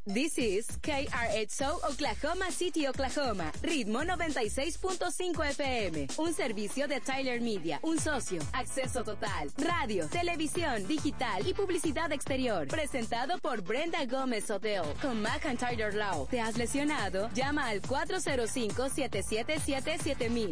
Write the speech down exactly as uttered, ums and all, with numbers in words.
This is K R H O Oklahoma City, Oklahoma. Ritmo noventa y seis punto cinco F M. Un servicio de Tyler Media. Un socio. Acceso total. Radio, televisión, digital y publicidad exterior. Presentado por Brenda Gómez Hotel. Con McIntyre Law. ¿Te has lesionado? Llama al cuatro cero cinco, siete siete siete, siete mil.